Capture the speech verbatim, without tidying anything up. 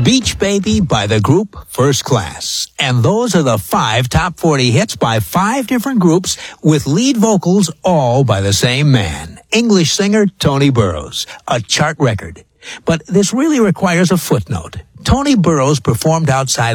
Beach Baby by the group First Class. And those are the five top forty hits by five different groups with lead vocals all by the same man, English singer Tony Burrows, a chart record. But this really requires a footnote. Tony Burrows performed outside